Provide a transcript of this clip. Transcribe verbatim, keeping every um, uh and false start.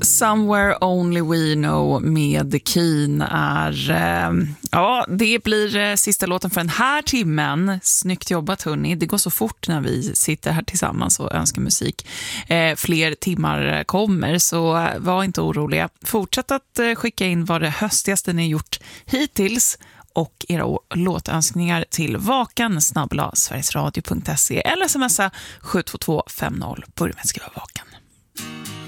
Somewhere Only We Know med Keen är, eh, ja, det blir eh, sista låten för den här timmen. Snyggt jobbat, hörni. Det går så fort när vi sitter här tillsammans och önskar musik. Eh, fler timmar kommer, så eh, var inte oroliga. Fortsätt att eh, skicka in vad det höstigaste ni gjort hittills och era låtönskningar till vakan snabel-a sverigesradio punkt se eller smsa sju två två fem noll. Börja med att skriva vakan.